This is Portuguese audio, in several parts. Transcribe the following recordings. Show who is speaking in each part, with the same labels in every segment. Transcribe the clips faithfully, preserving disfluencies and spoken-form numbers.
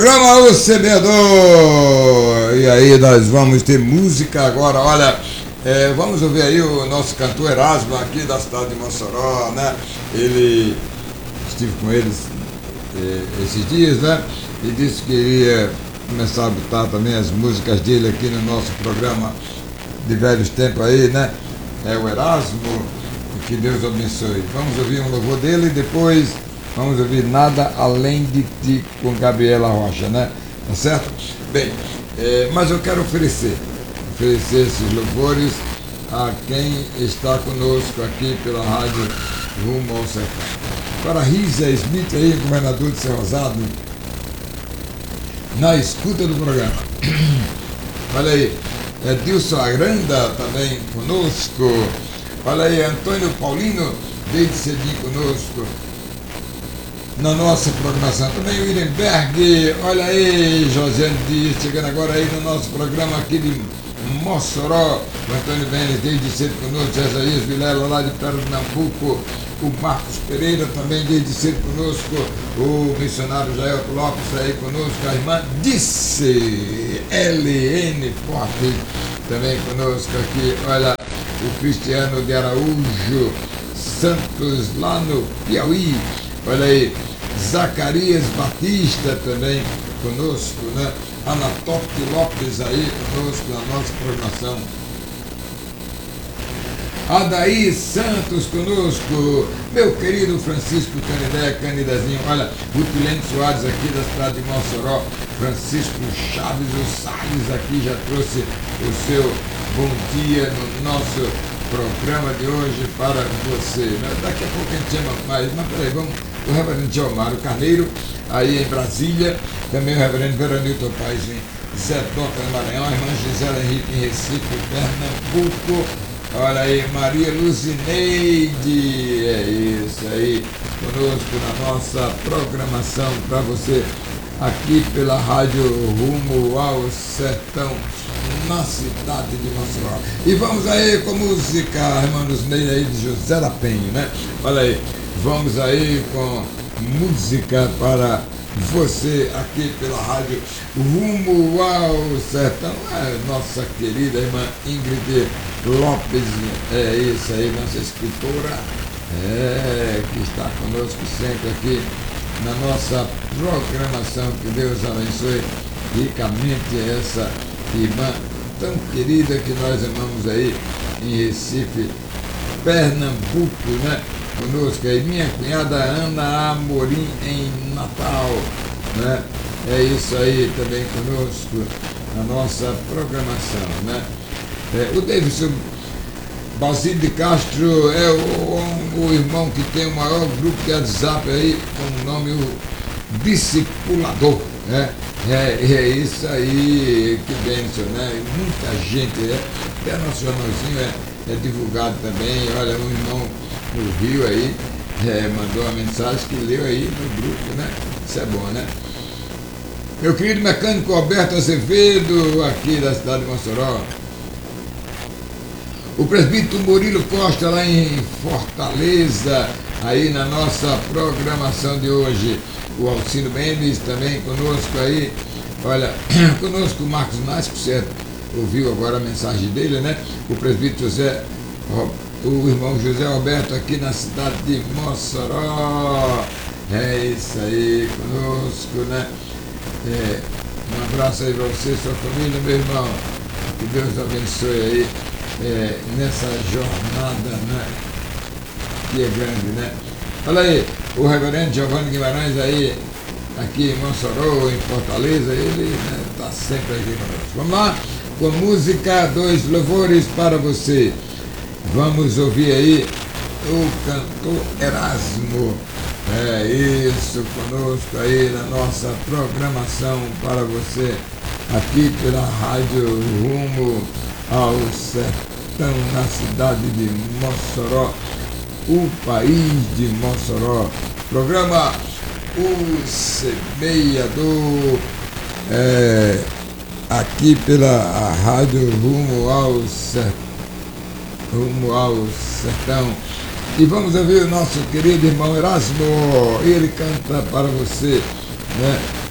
Speaker 1: programa O Semeador. E aí nós vamos ter música agora. Olha, é, vamos ouvir aí o nosso cantor Erasmo aqui da cidade de Mossoró, né? Ele, estive com eles é, esses dias, né? E disse que iria começar a botar também as músicas dele aqui no nosso programa de velhos tempos aí, né? É o Erasmo, que Deus abençoe. Vamos ouvir um louvor dele e depois vamos ouvir Nada Além de Ti com Gabriela Rocha, né? Tá certo? Bem, é, mas eu quero oferecer, oferecer esses louvores a quem está conosco aqui pela rádio Rumo ao Sertão. Para Risa Smith aí, governador de Ser Rosado, na escuta do programa. Olha aí, é Dilson Aranda também conosco. Olha aí, Antônio Paulino, desde cedinho conosco na nossa programação. Também o Irenberg, olha aí, Josiane Dias, chegando agora aí no nosso programa aqui de Mossoró. O Antônio Vênis, desde cedo conosco. Jesaías Vilela, lá de Pernambuco. O Marcos Pereira, também desde cedo conosco. O missionário Jair Lopes aí conosco. A irmã Disse, L N Forte, também conosco aqui. Olha, o Cristiano de Araújo Santos, lá no Piauí. Olha aí, Zacarias Batista também conosco, né? Anatote Lopes aí conosco na nossa programação. Adaí Santos conosco, meu querido Francisco Canidé, Canidezinho, olha, Rutilene Soares aqui da cidade de Mossoró, Francisco Chaves, o Salles aqui já trouxe o seu bom dia no nosso programa de hoje para você. Daqui a pouco a gente chama mais, mas peraí, vamos, o reverendo Gilmário Carneiro, aí em Brasília, também o reverendo Veronilton Paes em Zé Doca, no Maranhão, a irmã Gisela Henrique em Recife, Pernambuco. Olha aí, Maria Luzineide, é isso aí, conosco na nossa programação para você, aqui pela Rádio Rumo ao Sertão, na cidade de Mossoró. E vamos aí com música, irmã Luzineide aí de José da Penha, né? Olha aí, vamos aí com música para você aqui pela Rádio Rumo ao Sertão. É, nossa querida irmã Ingrid Lopes, é isso aí, nossa escritora, é, que está conosco sempre aqui na nossa programação. Que Deus abençoe ricamente essa irmã tão querida que nós amamos aí em Recife, Pernambuco, né? Conosco aí, minha cunhada Ana Amorim em Natal, né? É isso aí também conosco na nossa programação, né? É, o Davidson Basílio de Castro é o, o irmão que tem o maior grupo de WhatsApp aí, com o nome o Discipulador, né? É, é isso aí, que bênção, né? Muita gente, é, até nosso jornalzinho é, é divulgado também. Olha, um irmão no Rio aí é, mandou uma mensagem que leu aí no grupo, né? Isso é bom, né? Meu querido mecânico Alberto Azevedo, aqui da cidade de Mossoró. O presbítero Murilo Costa, lá em Fortaleza, aí na nossa programação de hoje. O Alcino Mendes também conosco aí. Olha, conosco o Marcos Nasco, certo? Ouviu agora a mensagem dele, né? O presbítero José, o irmão José Alberto aqui na cidade de Mossoró. É isso aí, conosco, né? É, um abraço aí para você e sua família, meu irmão. Que Deus abençoe aí. É, nessa jornada, né, que é grande, né? Olha aí, o reverendo Giovanni Guimarães aí, aqui em Mossoró, em Fortaleza, ele está, né, sempre aqui conosco. Vamos lá, com música, dois louvores para você. Vamos ouvir aí o cantor Erasmo. É isso, conosco aí na nossa programação para você, aqui pela Rádio Rumo ao Sertão, na cidade de Mossoró, o país de Mossoró. Programa O Semeador, é, aqui pela Rádio Rumo ao Sertão, Rumo ao Sertão. E vamos ouvir o nosso querido irmão Erasmo, ele canta para você, né?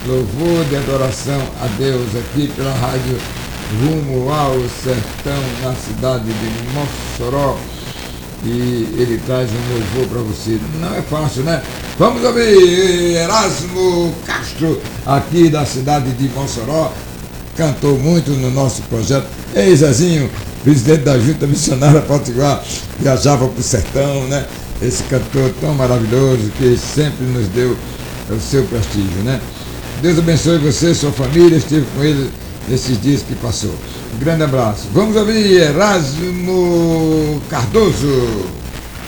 Speaker 1: louvor de adoração a Deus aqui pela rádio Rumo ao Sertão, na cidade de Mossoró. E ele traz um louvor para você. Não é fácil, né? Vamos ouvir Erasmo Castro, aqui da cidade de Mossoró. Cantou muito no nosso projeto. Ei, Zezinho, presidente da Junta Missionária Potiguar, viajava para o sertão, né? Esse cantor tão maravilhoso que sempre nos deu o seu prestígio, né? Deus abençoe você, sua família, estive com ele nesses dias que passou. Um grande abraço. Vamos ouvir Erasmo Cardoso.